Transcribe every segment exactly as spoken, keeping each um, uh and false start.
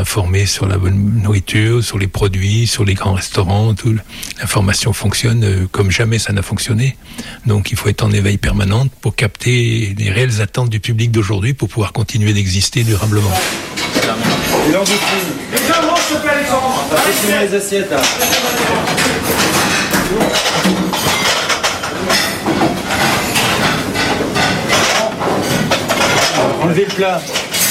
informé sur la bonne nourriture, sur les produits, sur les grands restaurants. Tout. L'information fonctionne euh, comme jamais ça n'a fonctionné. Donc il faut être en éveil permanent pour capter les réelles attentes du public d'aujourd'hui pour pouvoir continuer d'exister durablement. Et l'on vous prie. Alexandre, s'il te plaît, Alexandre. Passez-moi les assiettes, là. Enlevez le plat.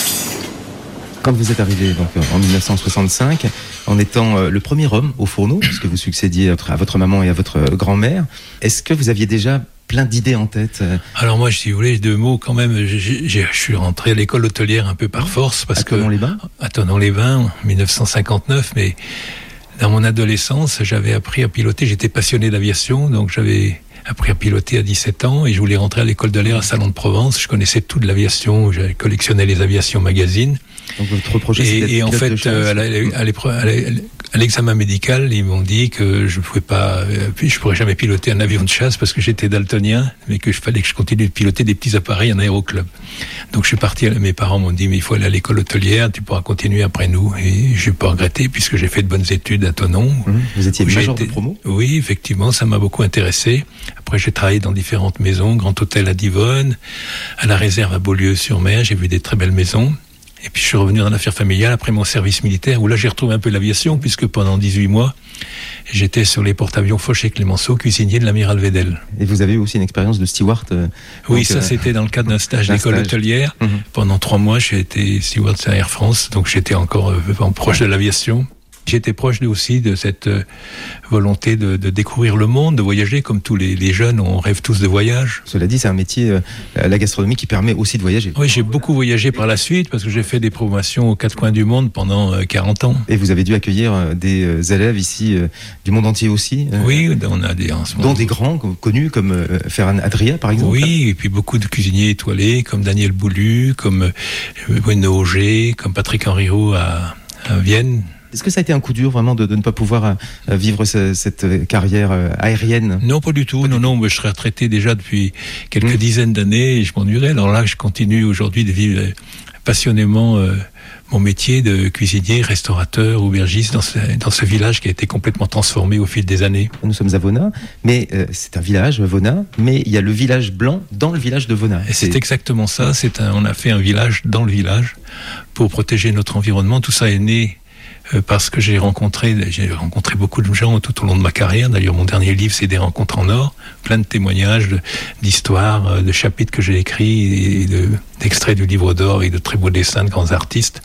Quand vous êtes arrivé donc en dix-neuf cent soixante-cinq, en étant le premier homme au fourneau, puisque vous succédiez à votre maman et à votre grand-mère, est-ce que vous aviez déjà plein d'idées en tête? Alors moi, si vous voulez, deux mots quand même. J'ai, j'ai, je suis rentré à l'école hôtelière un peu par force parce à que Thonon-les-Bains. À Thonon-les-Bains, en dix-neuf cent cinquante-neuf. Mais dans mon adolescence, j'avais appris à piloter. J'étais passionné d'aviation, donc j'avais appris à piloter à dix-sept ans et je voulais rentrer à l'école de l'air à Salon de Provence. Je connaissais tout de l'aviation. J'avais collectionné les avitions magazines. Donc votre projet, c'était et, et en fait, euh, à, la, à, l'épreuve, à, la, à l'examen médical, ils m'ont dit que je ne pouvais pas, euh, je pourrais jamais piloter un avion de chasse parce que j'étais daltonien, mais que je fallait que je continue de piloter des petits appareils en aéroclub. Donc je suis parti. Mes parents m'ont dit mais il faut aller à l'école hôtelière, tu pourras continuer après nous. Et je n'ai pas regretté puisque j'ai fait de bonnes études à Thonon. Mmh, vous étiez major été, de promo. Oui, effectivement, ça m'a beaucoup intéressé. Après, j'ai travaillé dans différentes maisons, Grand Hôtel à Divonne, à la réserve à Beaulieu-sur-Mer. J'ai vu des très belles maisons. Et puis je suis revenu dans l'affaire familiale après mon service militaire, où là j'ai retrouvé un peu l'aviation, puisque pendant dix-huit mois, j'étais sur les porte-avions Foch et Clemenceau, cuisinier de l'amiral Vedel. Et vous avez eu aussi une expérience de steward euh, Oui, donc, ça euh, c'était dans le cadre d'un stage d'un d'école stage. hôtelière. Mmh. Pendant trois mois, j'ai été steward à Air France, donc j'étais encore euh, proche de l'aviation. J'étais proche aussi de cette euh, volonté de, de découvrir le monde, de voyager, comme tous les, les jeunes, on rêve tous de voyage. Cela dit, c'est un métier, euh, la gastronomie, qui permet aussi de voyager. Oui, j'ai beaucoup voyagé par la suite, parce que j'ai fait des promotions aux quatre coins du monde pendant euh, quarante ans. Et vous avez dû accueillir euh, des euh, élèves ici, euh, du monde entier aussi euh, Oui, on a des... En ce moment, dont des grands, connus, comme euh, Ferran Adria, par exemple. Oui, et puis beaucoup de cuisiniers étoilés, comme Daniel Boulu, comme euh, Bruno Auger, comme Patrick Henriot à, à Vienne. Est-ce que ça a été un coup dur vraiment de, de ne pas pouvoir euh, vivre ce, cette carrière euh, aérienne? Non, pas du tout. Pas non, du non, moi, je serais retraité déjà depuis quelques mmh. dizaines d'années et je m'ennuierais. Alors là, je continue aujourd'hui de vivre passionnément euh, mon métier de cuisinier, restaurateur, aubergiste dans ce, dans ce village qui a été complètement transformé au fil des années. Nous sommes à Vona, mais euh, c'est un village, Vona, mais il y a le village blanc dans le village de Vona. Et c'est, c'est exactement ça. C'est un, on a fait un village dans le village pour protéger notre environnement. Tout ça est né parce que j'ai rencontré, j'ai rencontré beaucoup de gens tout au long de ma carrière. D'ailleurs, mon dernier livre, c'est Des rencontres en or. Plein de témoignages, de, d'histoires, de chapitres que j'ai écrits, et de, d'extraits du livre d'or et de très beaux dessins de grands artistes.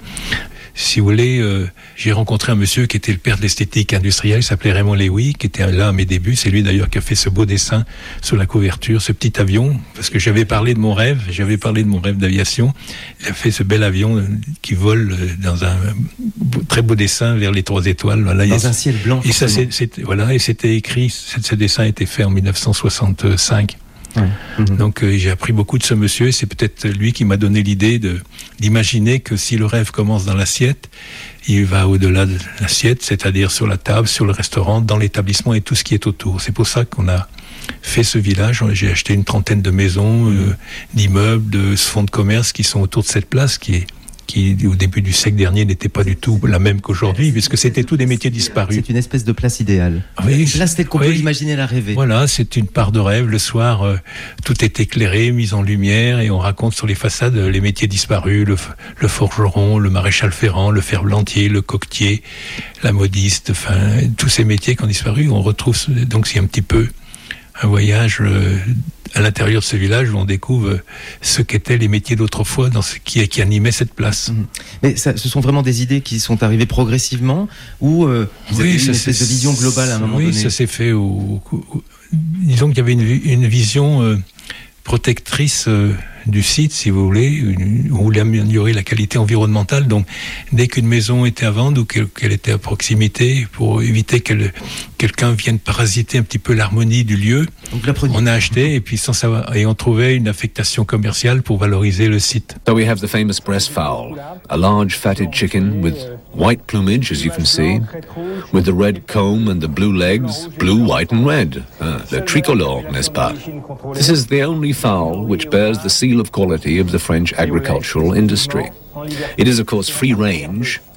Si vous voulez, euh, j'ai rencontré un monsieur qui était le père de l'esthétique industrielle, il s'appelait Raymond Léoui, qui était là à mes débuts. C'est lui d'ailleurs qui a fait ce beau dessin sur la couverture, ce petit avion, parce que j'avais parlé de mon rêve, j'avais parlé de mon rêve d'aviation. Il a fait ce bel avion qui vole dans un très beau dessin vers les trois étoiles. Voilà, dans et, un ciel blanc. Et ça, c'est, c'était, voilà, et c'était écrit, ce, ce dessin a été fait en dix-neuf cent soixante-cinq. Ouais. Mmh. Donc euh, j'ai appris beaucoup de ce monsieur et c'est peut-être lui qui m'a donné l'idée de, d'imaginer que si le rêve commence dans l'assiette, il va au-delà de l'assiette, c'est-à-dire sur la table, sur le restaurant, dans l'établissement et tout ce qui est autour. C'est pour ça qu'on a fait ce village. J'ai acheté une trentaine de maisons, euh, d'immeubles, de fonds de commerce qui sont autour de cette place qui est qui au début du siècle dernier n'était pas du tout la même qu'aujourd'hui, puisque c'était tous des métiers disparus. C'est une espèce de place idéale. Oui, une place telle qu'on oui. peut l'imaginer, la rêver. Voilà, c'est une part de rêve. Le soir, euh, tout est éclairé, mis en lumière, et on raconte sur les façades les métiers disparus, le, le forgeron, le maréchal ferrant, le ferblantier, le coquetier, la modiste, enfin, tous ces métiers qui ont disparu. On retrouve, donc c'est un petit peu un voyage euh, à l'intérieur de ce village où on découvre ce qu'étaient les métiers d'autrefois, dans ce qui, qui animait cette place. Mmh. Mais ça, ce sont vraiment des idées qui sont arrivées progressivement ou euh, vous oui, avez eu ça une espèce de vision globale à un moment oui, donné? Oui, ça s'est fait au, au, au... Disons qu'il y avait une, une vision euh, protectrice euh, du site, si vous voulez, une, on voulait améliorer la qualité environnementale. Donc, dès qu'une maison était à vendre ou qu'elle, qu'elle était à proximité, pour éviter que quelqu'un vienne parasiter un petit peu l'harmonie du lieu, donc, on a acheté et puis sans savoir, et on trouvait une affectation commerciale pour valoriser le site. So we have the famous breast fowl, a large fatted chicken with white plumage, as you can see, with the red comb and the blue legs, blue, white and red. Ah, the tricolore, n'est-ce pas? This is the only fowl which bears the seal of quality of the French agricultural industry. It is, of course, free range,